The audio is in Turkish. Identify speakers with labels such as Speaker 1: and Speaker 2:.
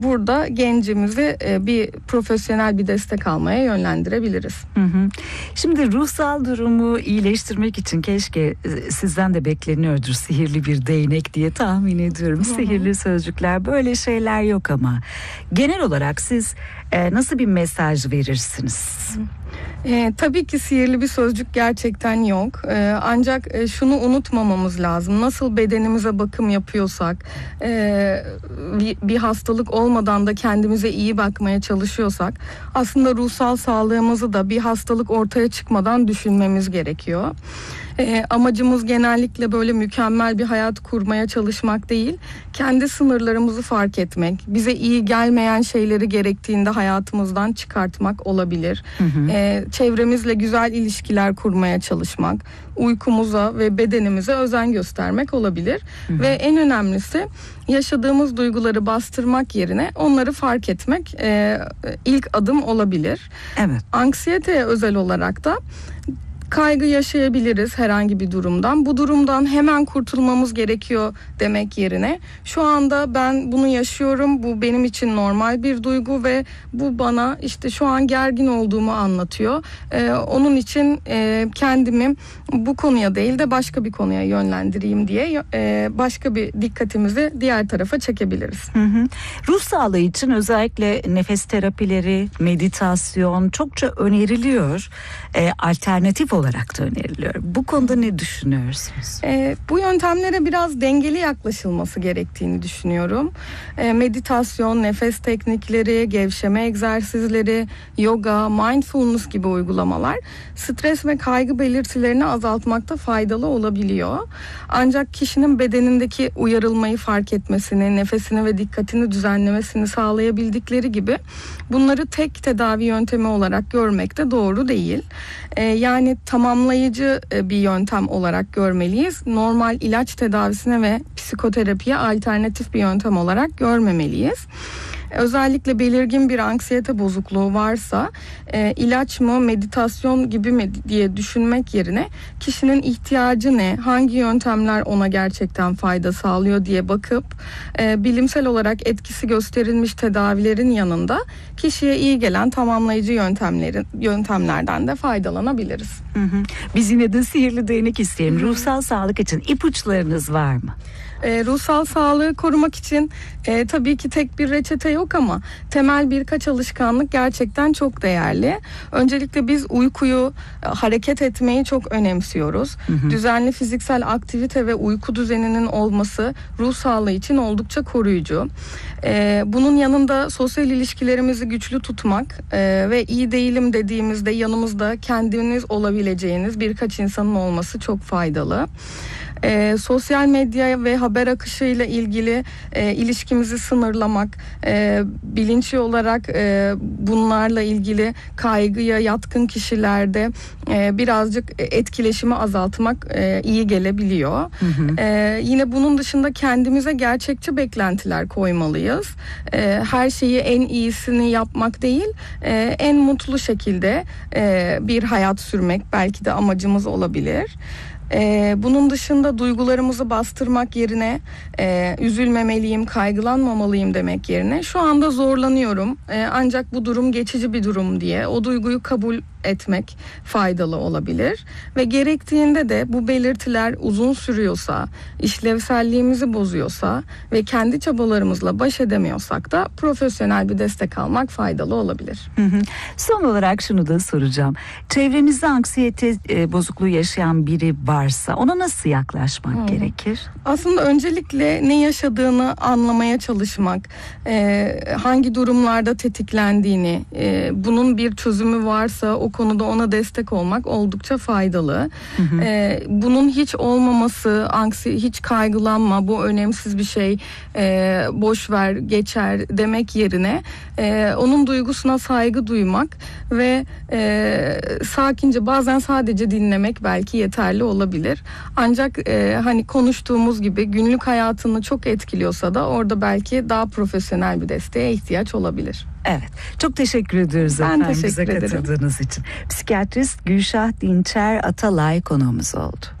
Speaker 1: burada gencimizi bir profesyonel bir destek almaya yönlendirebiliriz.
Speaker 2: Şimdi ruhsal durumu iyileştirmek için keşke sizden de bekleniyordur sihirli bir değnek diye tahmin ediyorum. Sihirli sözcükler, böyle şeyler yok ama genel olarak siz nasıl bir mesaj verirsiniz?
Speaker 1: Tabii ki sihirli bir sözcük gerçekten yok. Ancak şunu unutmamamız lazım. Nasıl bedenimize bakım yapıyorsak, bir hastalık olmadan da kendimize iyi bakmaya çalışıyorsak, aslında ruhsal sağlığımızı da bir hastalık ortaya çıkmadan düşünmemiz gerekiyor. Amacımız genellikle böyle mükemmel bir hayat kurmaya çalışmak değil, kendi sınırlarımızı fark etmek, bize iyi gelmeyen şeyleri gerektiğinde hayatımızdan çıkartmak olabilir. Çevremizle güzel ilişkiler kurmaya çalışmak, uykumuza ve bedenimize özen göstermek olabilir. Ve en önemlisi yaşadığımız duyguları bastırmak yerine onları fark etmek ilk adım olabilir.
Speaker 2: Evet.
Speaker 1: Anksiyeteye özel olarak da kaygı yaşayabiliriz herhangi bir durumdan. Bu durumdan hemen kurtulmamız gerekiyor demek yerine şu anda ben bunu yaşıyorum, bu benim için normal bir duygu ve bu bana işte şu an gergin olduğumu anlatıyor. Onun için kendimi bu konuya değil de başka bir konuya yönlendireyim diye başka bir dikkatimizi diğer tarafa çekebiliriz.
Speaker 2: Ruh sağlığı için özellikle nefes terapileri, meditasyon çokça öneriliyor. Alternatif olarak da öneriliyor. Bu konuda ne düşünüyorsunuz?
Speaker 1: Bu yöntemlere biraz dengeli yaklaşılması gerektiğini düşünüyorum. Meditasyon, nefes teknikleri, gevşeme egzersizleri, yoga, mindfulness gibi uygulamalar stres ve kaygı belirtilerini azaltmakta faydalı olabiliyor. Ancak kişinin bedenindeki uyarılmayı fark etmesini, nefesini ve dikkatini düzenlemesini sağlayabildikleri gibi bunları tek tedavi yöntemi olarak görmek de doğru değil. Yani tamamlayıcı bir yöntem olarak görmeliyiz. Normal ilaç tedavisine ve psikoterapiye alternatif bir yöntem olarak görmemeliyiz. Özellikle belirgin bir anksiyete bozukluğu varsa ilaç mı, meditasyon gibi mi diye düşünmek yerine kişinin ihtiyacı ne, hangi yöntemler ona gerçekten fayda sağlıyor diye bakıp bilimsel olarak etkisi gösterilmiş tedavilerin yanında kişiye iyi gelen tamamlayıcı yöntemlerden de faydalanabiliriz.
Speaker 2: Biz yine de sihirli değnek isteyelim. Ruhsal sağlık için ipuçlarınız var mı?
Speaker 1: Ruhsal sağlığı korumak için tabii ki tek bir reçete yok ama temel birkaç alışkanlık gerçekten çok değerli. Öncelikle biz uykuyu, hareket etmeyi çok önemsiyoruz. Düzenli fiziksel aktivite ve uyku düzeninin olması ruh sağlığı için oldukça koruyucu. Bunun yanında sosyal ilişkilerimizi güçlü tutmak ve iyi değilim dediğimizde yanımızda kendiniz olabileceğiniz birkaç insanın olması çok faydalı. Sosyal medya ve haber akışıyla ilgili ilişkimizi sınırlamak, bilinçli olarak bunlarla ilgili kaygıya yatkın kişilerde birazcık etkileşimi azaltmak iyi gelebiliyor. Yine bunun dışında kendimize gerçekçi beklentiler koymalıyız. Her şeyi en iyisini yapmak değil, en mutlu şekilde bir hayat sürmek belki de amacımız olabilir. Bunun dışında duygularımızı bastırmak yerine üzülmemeliyim, kaygılanmamalıyım demek yerine şu anda zorlanıyorum ancak bu durum geçici bir durum diye o duyguyu kabul etmek faydalı olabilir. Ve gerektiğinde de bu belirtiler uzun sürüyorsa, işlevselliğimizi bozuyorsa ve kendi çabalarımızla baş edemiyorsak da profesyonel bir destek almak faydalı olabilir.
Speaker 2: Son olarak şunu da soracağım. Çevrenizde anksiyete bozukluğu yaşayan biri varsa ona nasıl yaklaşmak gerekir?
Speaker 1: Aslında öncelikle ne yaşadığını anlamaya çalışmak, hangi durumlarda tetiklendiğini, bunun bir çözümü varsa o konuda ona destek olmak oldukça faydalı. Bunun hiç olmaması, hiç kaygılanma, bu önemsiz bir şey, boş ver, geçer demek yerine onun duygusuna saygı duymak ve sakince bazen sadece dinlemek belki yeterli olabilir. Ancak hani konuştuğumuz gibi günlük hayatını çok etkiliyorsa da orada belki daha profesyonel bir desteğe ihtiyaç olabilir.
Speaker 2: Evet. Çok teşekkür ediyoruz
Speaker 1: efendim
Speaker 2: bize
Speaker 1: katıldığınız
Speaker 2: için. Psikiyatrist Gülşah Dinçer Atalay konuğumuz oldu.